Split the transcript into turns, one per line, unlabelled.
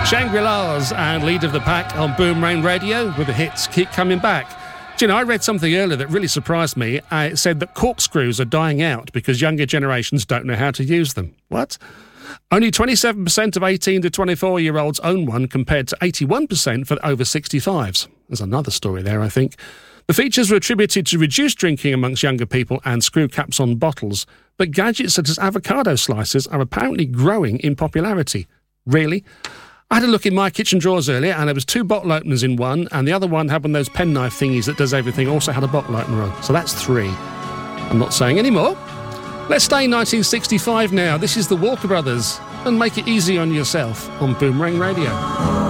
Shangri-Las and Lead of the Pack on Boomerang Radio with the hits keep coming back. Do you know, I read something earlier that really surprised me. It said that corkscrews are dying out because younger generations don't know how to use them. What? Only 27% of 18 to 24-year-olds own one compared to 81% for over 65s. There's another story there, I think. The features were attributed to reduced drinking amongst younger people and screw caps on bottles, but gadgets such as avocado slicers are apparently growing in popularity. Really? I had a look in my kitchen drawers earlier and there was 2 bottle openers in one, and the other one had one of those penknife thingies that does everything, also had a bottle opener on. So that's 3. I'm not saying any more. Let's stay 1965 now. This is the Walker Brothers and Make It Easy on Yourself on Boomerang Radio.